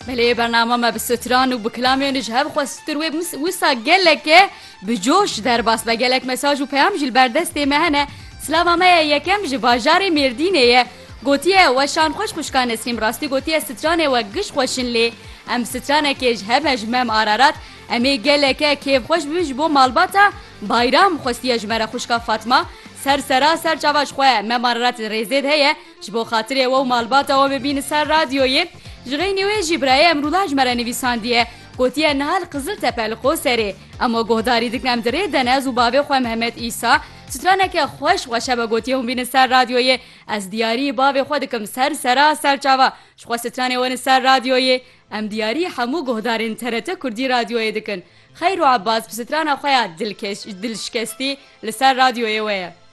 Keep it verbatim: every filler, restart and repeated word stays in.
بله برنامه ما بستران و بکلامی نجهب خواستر و وسا گلکه بجوش در باس و گلک مساج و پیام جل بردست مهنه سلام ما یکم ج باجار مردینه گوتیه و شان خوش خوشکان اسیم راستی گوتیه سترانه و گش خوشن لی ام سترانه که جهب جمم آرارات امی گلکه که خوش بیش بو مالباتا bayram خوستیه جمره خوشکا فاطمه سر سرا سر جواش خواه ممارات ریزید هیه جبو خاطره و مالباتا و ببین سر رادیوی جغینی و جبرای امرولا جمره نویساندیه گوتیه نهال قزل تپل خو سری اما گهداری دکنم دره دنز و باوی خواه محمد ایسا سترانه که خوش خوشه با گوتیه هم بین سر رادیوی از دیاری باوی خود کم سر سرا سر جوا شخوا سترانه ون سر رادیوی ام دیاری همو گهدارین ترته کردی رادیوی دکن خیر و عباس بسترانه خواه دلشکستی لسر رادیوی ویه